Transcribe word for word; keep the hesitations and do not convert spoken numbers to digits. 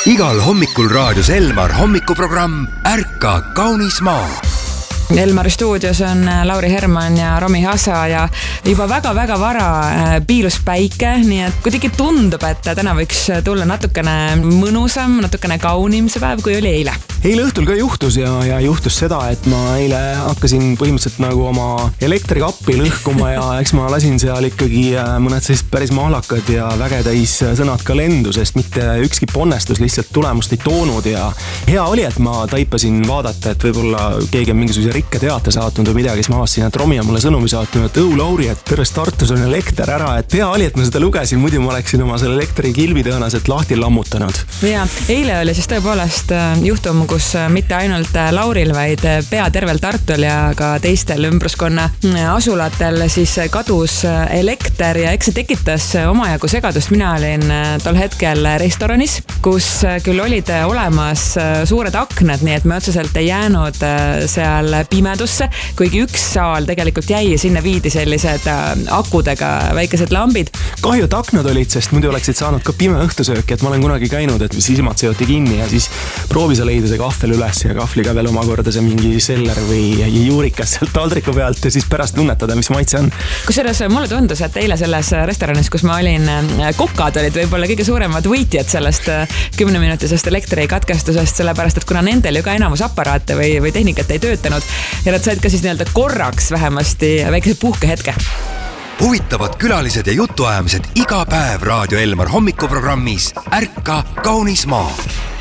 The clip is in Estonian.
Igal hommikul raadios Elmar hommikuprogramm Ärka kaunis maa. Elmari stuudios on Lauri Herman ja Romi Hasa ja juba väga-väga vara piilus päike, nii et kuidagi tundub, et täna võiks tulla natukene mõnusam, natukene kaunim see päev, kui oli eile. Eile õhtul ka juhtus ja, ja juhtus seda, et ma eile hakkasin põhimõtteliselt nagu oma elektrikappi lõhkuma ja eks ma lasin seal ikkagi mõned sellised päris mahlakad ja vägetäis sõnad ka lendu, sest mitte ükski ponnestus lihtsalt tulemust ei toonud ja hea oli, et ma taipasin vaadata, et võib-olla keegi on mingisuguse rikke teate saatnud või midagi, siis ma avastasin, et Romi on mulle sõnumi saatnud, et õu Lauri, et terves Tartus on elekter ära, et hea oli, et ma seda lugesin, muidu ma oleksin oma selle elektrikilbi tõenäoliselt lahti lammutanud. Ja eile oli siis tõepoolest juhtum, kus mitte ainult Lauril, vaid pea tervel Tartul ja ka teistel ümbruskonna asulatel siis kadus elekter ja eks see tekitas omajagu segadust. Mina olin tol hetkel restoranis, kus küll olid olemas suured aknad, nii et me otseselt ei jäänud seal pimedusse, kuigi üks saal tegelikult jäi ja sinna viidi sellised akudega väikesed lambid. Kahju, et aknad olid, sest muidu oleksid saanud ka pime õhtusööki, et ma olen kunagi käinud, et silmad seoti kinni ja siis proovi sa leida see kahvel üles ja kahvliga veel omakorda see mingi seller või juurikas sealt taldriku pealt ja siis pärast tunnetada, mis maitse on. Kusjuures mulle tundus, et eile selles restoranis, kus ma olin, kokad olid võib-olla kõige suuremad võitjad sellest kümneminutisest elektrikatkestusest, sellepärast, et kuna nendel ju ka enamus aparaate või, või tehnikat ei töötanud ja nad said ka siis nii-öelda korraks vähemasti väikese puhkehetke. Huvitavad külalised ja jutuajamised iga päev Raadio Elmar hommikuprogrammis Ärka kaunis maa.